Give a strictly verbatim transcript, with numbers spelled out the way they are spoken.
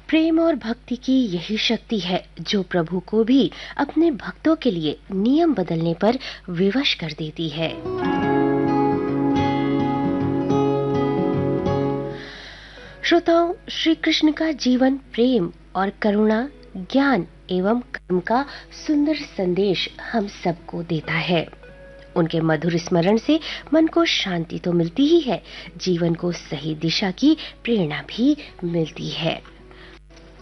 प्रेम और भक्ति की यही शक्ति है जो प्रभु को भी अपने भक्तों के लिए नियम बदलने पर विवश कर देती है। श्रोताओं, श्री कृष्ण का जीवन प्रेम और करुणा, ज्ञान एवं कर्म का सुंदर संदेश हम सबको देता है। उनके मधुर स्मरण से मन को शांति तो मिलती ही है, जीवन को सही दिशा की प्रेरणा भी मिलती है।